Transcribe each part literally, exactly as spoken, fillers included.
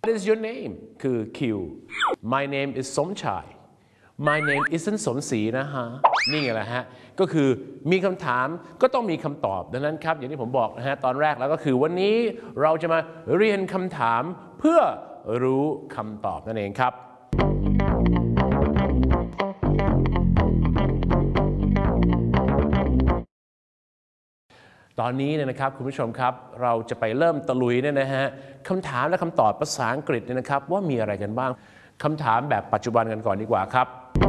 What is your name คือ Q My name is สมชาย My name isn't สมศรีนะฮะนี่ไงล่ะฮะก็คือมีคำถามก็ต้องมีคำตอบดังนั้นครับอย่างที่ผมบอกนะฮะตอนแรกแล้วก็คือวันนี้เราจะมาเรียนคำถามเพื่อรู้คำตอบนั่นเองครับตอนนี้เนี่ยนะครับคุณผู้ชมครับเราจะไปเริ่มตะลุยเนี่ยนะฮะคำถามและคำตอบภาษาอังกฤษเนี่ยนะครับว่ามีอะไรกันบ้างคำถามแบบปัจจุบันกันก่อนดีกว่าครับ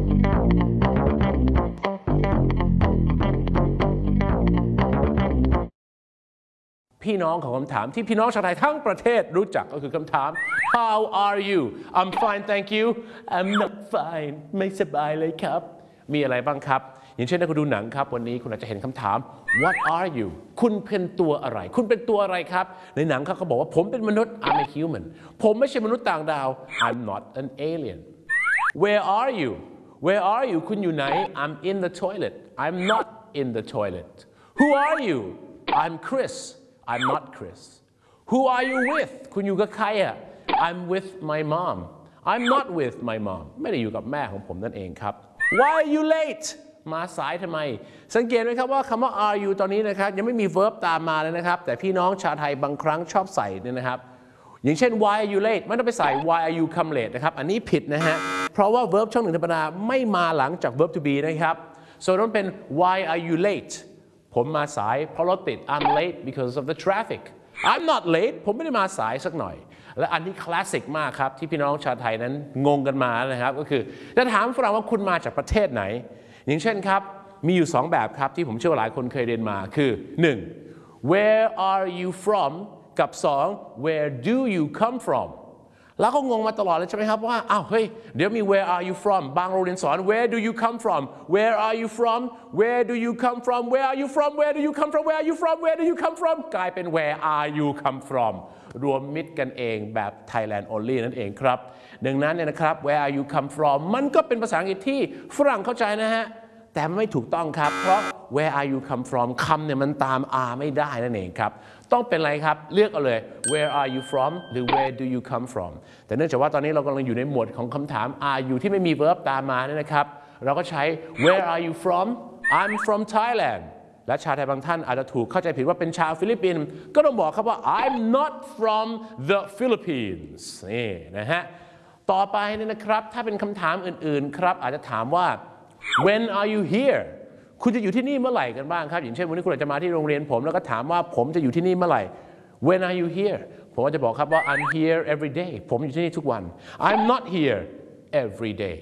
พี่น้องของคำถามที่พี่น้องชาวไทยทั้งประเทศรู้จักก็คือคำถาม How are you I'm fine thank you I'm not fine ไม่สบายเลยครับมีอะไรบ้างครับอย่างเช่นถ้าคุณดูหนังครับวันนี้คุณอาจจะเห็นคำถาม What are you คุณเป็นตัวอะไรคุณเป็นตัวอะไรครับในหนังเขาเขาบอกว่าผมเป็นมนุษย์ I'm a human ผมไม่ใช่มนุษย์ต่างดาว I'm not an alien Where are you Where are you คุณอยู่ไหน I'm in the toilet I'm not in the toilet Who are you I'm Chris I'm not Chris Who are you with คุณอยู่กับใครอ่ะ I'm with my mom I'm not with my mom ไม่ได้อยู่กับแม่ของผมนั่นเองครับ Why are you late มาสายทำไมสังเกตไหมครับว่าคำว่า are you ตอนนี้นะครับยังไม่มี verb ตามมาเลยนะครับแต่พี่น้องชาวไทยบางครั้งชอบใส่เนี่ยนะครับอย่างเช่น why are you late ไม่ต้องไปใส่ why are you come late นะครับอันนี้ผิดนะฮะเพราะว่า verb ช่องหนึ่งธรรมดาไม่มาหลังจาก verb to be นะครับ so ต้องเป็น why are you late ผมมาสายเพราะรถติด I'm late because of the traffic I'm not late ผมไม่ได้มาสายสักหน่อยและอันที่คลาสสิกมากครับที่พี่น้องชาวไทยนั้นงงกันมานะครับก็คือจะถามฝรั่งว่าคุณมาจากประเทศไหนอย่างเช่นครับมีอยู่สองแบบครับที่ผมเชื่อว่าหลายคนเคยเรียนมาคือหนึ่ง where are you from กับสอง where do you come from แล้วก็งงมาตลอดเลยใช่ไหมครับว่าอ้าวเฮ้ยเดี๋ยวมี where are you from บางโรงเรียนสอน where do you come from where are you from where do you come from where are you from where do you come from where are you from where do you come from กลายเป็น where are you come from รวมมิตรกันเองแบบ Thailand only นั่นเองครับดังนั้นเนี่ยนะครับ where are you come from มันก็เป็นภาษาอังกฤษที่ฝรั่งเข้าใจนะฮะแต่ไม่ถูกต้องครับเพราะ where are you come from คำเนี่ยมันตาม are ไม่ได้นั่นเองครับต้องเป็นอะไรครับเลือกเอาเลย where are you from หรือ where do you come from แต่เนื่องจากว่าตอนนี้เรากำลังอยู่ในหมวดของคำถาม are you ที่ไม่มี verb ตามมาเนี่ยนะครับเราก็ใช้ where are you from I'm from Thailand และชาวไทยบางท่านอาจจะถูกเข้าใจผิดว่าเป็นชาวฟิลิปปินส์ก็ต้องบอกครับว่า I'm not from the Philippines นี่นะฮะต่อไปเนี่ยนะครับถ้าเป็นคำถามอื่นๆครับอาจจะถามว่า when are you here คุณจะอยู่ที่นี่เมื่อไหร่กันบ้างครับอย่างเช่นวันนี้คุณอาจจะมาที่โรงเรียนผมแล้วก็ถามว่าผมจะอยู่ที่นี่เมื่อไหร่ when are you here ผมก็จะบอกครับว่า I'm here every day ผมอยู่ที่นี่ทุกวัน I'm not here every day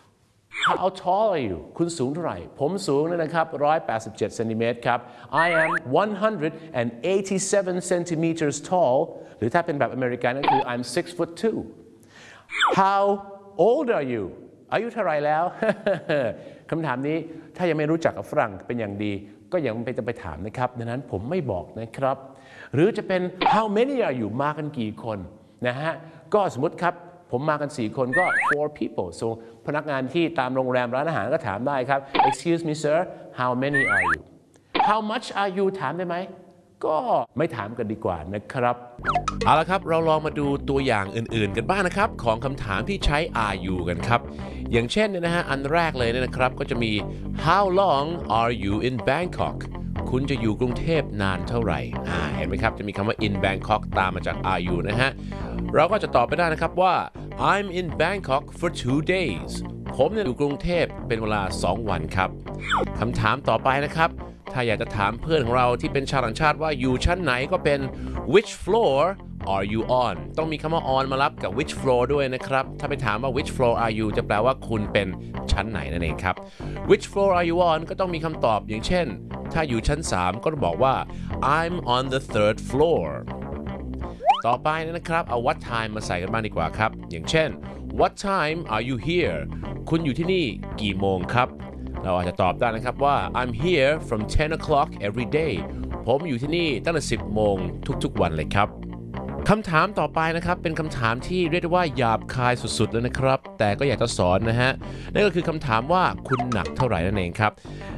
How tall are you คุณสูงเท่าไหร่ผมสูงนะครับหนึ่งร้อยแปดสิบเจ็ดเซนติเมตรครับ I am one hundred eighty-seven centimeters tall หรือถ้าเป็นแบบอเมริกันก็คือ I'm six foot two How old are you อายุเท่าไหร่แล้ว คำถามนี้ถ้ายังไม่รู้จักกับฝรั่งเป็นอย่างดีก็ยังไม่ต้องไปถามนะครับดังนั้นผมไม่บอกนะครับหรือจะเป็น How many are you มากันกี่คนนะฮะก็สมมติครับผมมากันสี่คนก็ four people so พนักงานที่ตามโรงแรมร้านอาหารก็ถามได้ครับ Excuse me sir how many are you How much are you ถามได้ไหมก็ไม่ถามกันดีกว่านะครับเอาละครับเราลองมาดูตัวอย่างอื่นๆกันบ้างนะครับของคำถามที่ใช้ are you กันครับอย่างเช่นเนี่ยนะฮะอันแรกเลยเนี่ยนะครับก็จะมี How long are you in Bangkok คุณจะอยู่กรุงเทพนานเท่าไหร่อ่าเห็นไหมครับจะมีคำว่า in Bangkok ตามมาจาก are you นะฮะเราก็จะตอบไปได้นะครับว่า I'm in Bangkok for two days ผมเนี่ยอยู่กรุงเทพเป็นเวลาสองวันครับคำถามต่อไปนะครับถ้าอยากจะถามเพื่อนของเราที่เป็นชาวต่างชาติว่าอยู่ชั้นไหนก็เป็น which floor are you on ต้องมีคำว่า on มารับกับ which floor ด้วยนะครับถ้าไปถามว่า which floor are you จะแปลว่าคุณเป็นชั้นไหนนั่นเองครับ which floor are you on ก็ต้องมีคำตอบอย่างเช่นถ้าอยู่ชั้นสามก็ต้องบอกว่า I'm on the third floor ต่อไปนะครับเอา what time มาใส่กันบ้างดีกว่าครับอย่างเช่น what time are you here คุณอยู่ที่นี่กี่โมงครับเราอาจจะตอบได้นะครับว่า I'm here from ten o'clock every day ผมอยู่ที่นี่ตั้งแต่สิบโมงทุกๆวันเลยครับคำถามต่อไปนะครับเป็นคำถามที่เรียกได้ว่าหยาบคายสุดๆเลยนะครับแต่ก็อยากจะสอนนะฮะนั่นก็คือคำถามว่าคุณหนักเท่าไหร่นั่นเองครับ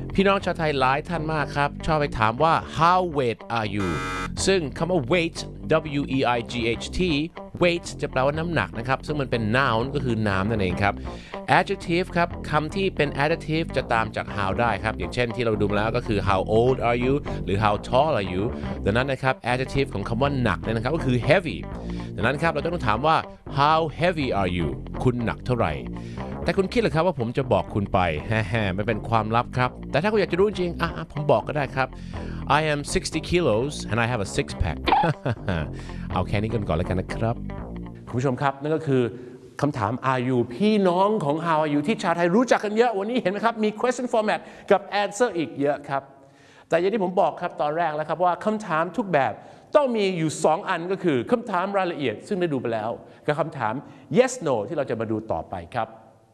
พี่น้องชาวไทยหลายท่านมากครับชอบไปถามว่า how weight are you ซึ่งคำว่า weight W E I G H T weight จะแปลว่าน้ำหนักนะครับซึ่งมันเป็น noun ก็คือน้ำนั่นเองครับ adjective ครับคำที่เป็น adjective จะตามจาก how ได้ครับอย่างเช่นที่เราดูมาแล้วก็คือ how old are you หรือ how tall are you ดังนั้นนะครับ adjective ของคำว่าหนักเนี่ยนะครับก็คือ heavy ดังนั้นครับเราต้องถามว่า how heavy are you คุณหนักเท่าไหร่แต่คุณคิดเหรอครับว่าผมจะบอกคุณไปแฮ่ๆมันเป็นความลับครับแต่ถ้าคุณอยากจะรู้จริงอ่ะผมบอกก็ได้ครับ I am sixty kilos and I have a six pack เอาแค่นี้กันก่อนแล้วกันนะครับคุณผู้ชมครับนั่นก็คือคำถาม are you พี่น้องของ how are you ที่ชาวไทยรู้จักกันเยอะวันนี้เห็นไหมครับมี question format กับ answer อีกเยอะครับแต่อย่างที่ผมบอกครับตอนแรกแล้วครับว่าคำถามทุกแบบต้องมีอยู่สองอันก็คือคำถามรายละเอียดซึ่งได้ดูไปแล้วกับคำถาม yes no ที่เราจะมาดูต่อไปครับ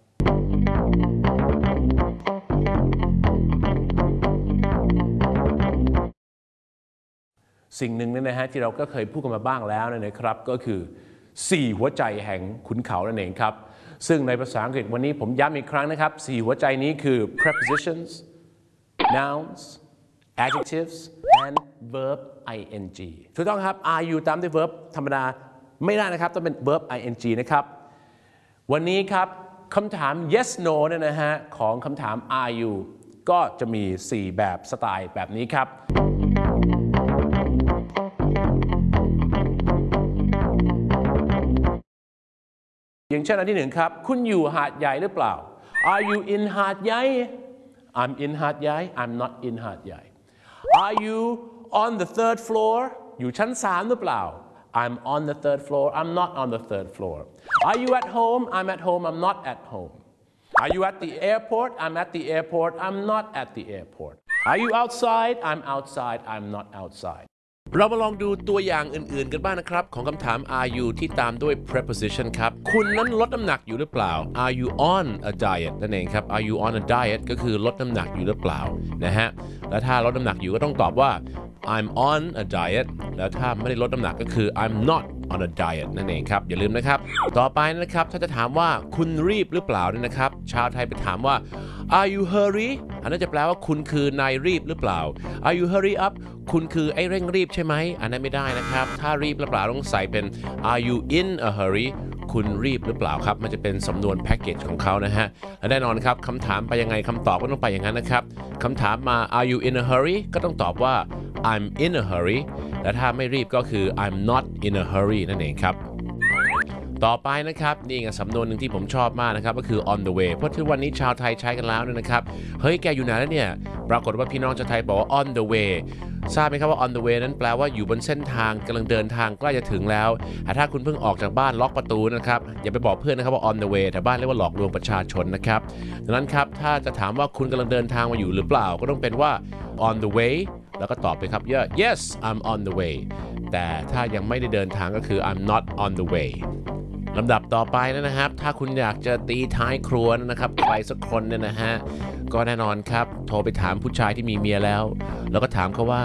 สิ่งหนึ่งนะฮะที่เราก็เคยพูดกันมาบ้างแล้วนะครับก็คือสี่หัวใจแห่งขุนเขานั่นเองครับซึ่งในภาษาอังกฤษวันนี้ผมย้ำอีกครั้งนะครับสี่หัวใจนี้คือ prepositions nouns adjectives and verb ing ถูกต้องครับ are you ตามด้วย verb ธรรมดาไม่ได้นะครับต้องเป็น verb ing นะครับวันนี้ครับคำถาม yes no เนี่ยนะฮะของคำถาม are you ก็จะมีสี่แบบสไตล์แบบนี้ครับอย่างเช่นอันที่หนึ่งครับคุณอยู่หาดใหญ่หรือเปล่า Are you in หาดใหญ่ I'm in หาดใหญ่ I'm not in หาดใหญ่ Are you on the third floor อยู่ชั้นสามหรือเปล่า I'm on the third floor I'm not on the third floor Are you at home I'm at home I'm not at home Are you at the airport I'm at the airport I'm not at the airport Are you outside I'm outside I'm not outsideเรามาลองดูตัวอย่างอื่นๆกันบ้างนะครับของคำถาม are you ที่ตามด้วย preposition ครับคุณนั้นลดน้ำหนักอยู่หรือเปล่า are you on a diet นั่นเองครับ are you on a diet ก็คือลดน้ำหนักอยู่หรือเปล่านะฮะแล้วถ้าลดน้ำหนักอยู่ก็ต้องตอบว่า I'm on a diet แล้วถ้าไม่ได้ลดน้ำหนักก็คือ I'm not on a diet นั่นเองครับอย่าลืมนะครับต่อไปนะครับถ้าจะถามว่าคุณรีบหรือเปล่าเนี่ยนะครับชาวไทยไปถามว่า Are you hurry อันนั้นจะแปลว่าคุณคือนายรีบหรือเปล่า Are you hurry up คุณคือไอ้เร่งรีบใช่ไหมอันนั้นไม่ได้นะครับถ้ารีบหรือเปล่าต้องใส่เป็น Are you in a hurry คุณรีบหรือเปล่าครับมันจะเป็นสำนวนแพ็กเกจของเขานะฮะและแน่นอนครับคำถามไปยังไงคำตอบก็ต้องไปอย่างนั้นนะครับคำถามมา Are you in a hurry ก็ต้องตอบว่า I'm in a hurry และถ้าไม่รีบก็คือ I'm not in a hurry นั่นเองครับต่อไปนะครับนี่ไงสำนวนหนึ่งที่ผมชอบมากนะครับก็คือ on the way เพราะทุกวันนี้ชาวไทยใช้กันแล้วนะครับเฮ้ยแกอยู่ไหนแล้วเนี่ยปรากฏว่าพี่น้องชาวไทยบอกว่า on the way ทราบไหมครับว่า on the way นั้นแปลว่าอยู่บนเส้นทางกำลังเดินทางใกล้จะถึงแล้วแต่ถ้าคุณเพิ่งออกจากบ้านล็อกประตูนะครับอย่าไปบอกเพื่อนนะครับว่า on the way แต่บ้านเรียกว่าหลอกลวงประชาชนนะครับดังนั้นครับถ้าจะถามว่าคุณกำลังเดินทางมาอยู่หรือเปล่าก็ต้องเป็นว่า on the way แล้วก็ตอบไปครับ yeah yes I'm on the way แต่ถ้ายังไม่ได้เดินทางก็คือ I'm not on the wayลำดับต่อไปนะครับถ้าคุณอยากจะตีท้ายครัวนะครับใครสักคนเนี่ยนะฮะก็แน่นอนครับโทรไปถามผู้ชายที่มีเมียแล้วแล้วก็ถามเขาว่า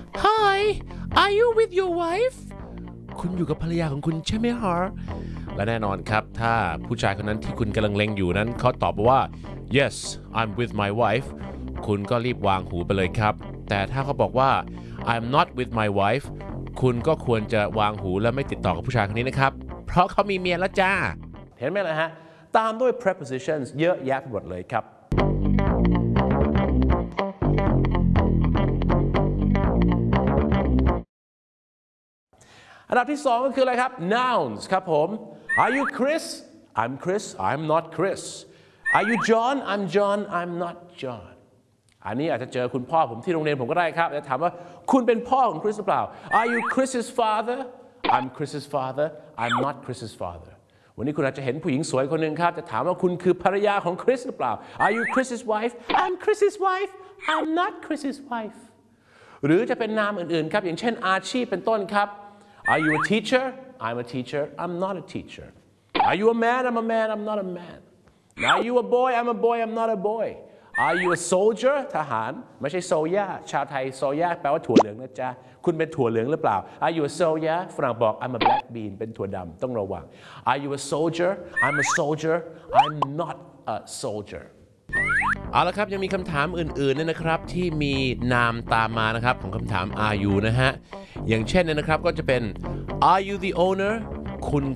Hi are you with your wife คุณอยู่กับภรรยาของคุณใช่ไหมฮะและแน่นอนครับถ้าผู้ชายคนนั้นที่คุณกำลังเล็งอยู่นั้นเขาตอบว่า Yes I'm with my wife คุณก็รีบวางหูไปเลยครับแต่ถ้าเขาบอกว่า I'm not with my wife คุณก็ควรจะวางหูและไม่ติดต่อกับผู้ชายคนนี้นะครับเพราะเขามีเมียแล้วจ้าเห็นไหมล่ะฮะตามด้วย prepositions เยอะแยะไปหมดเลยครับอันดับที่สองก็คืออะไรครับ nouns ครับผม Are you Chris I'm Chris I'm not Chris Are you John I'm John I'm not John อันนี้อาจจะเจอคุณพ่อผมที่โรงเรียนผมก็ได้ครับจะถามว่าคุณเป็นพ่อของคริสหรือเปล่า Are you Chris's father I'm Chris's father I'm not Chris's father วันนี้คุณอาจจะเห็นผู้หญิงสวยคนหนึ่งครับจะถามว่าคุณคือภรรยาของคริสหรือเปล่า Are you Chris's wife I'm Chris's wife I'm not Chris's wife หรือจะเป็นนามอื่นๆครับอย่างเช่นอาชีพเป็นต้นครับ Are you a teacher I'm a teacher I'm not a teacher Are you a man I'm a man I'm not a man Are you a boy I'm a boy I'm not a boy Are you a soldier ทหารไม่ใช่โซย่าชาวไทยโซย่าแปลว่าถั่วเหลืองนะจ๊ะคุณเป็นถั่วเหลืองหรือเปล่า Are you a soldier ฝรั่งบอก I'm a black bean เป็นถั่วดำต้องระวัง Are you a soldier I'm a soldier I'm not a soldier เอาละครับยังมีคำถามอื่นๆเนี่ยนะครับที่มีนามตามมานะครับของคำถาม are you นะฮะอย่างเช่นเนี่ยนะครับก็จะเป็น are you the owner คุณ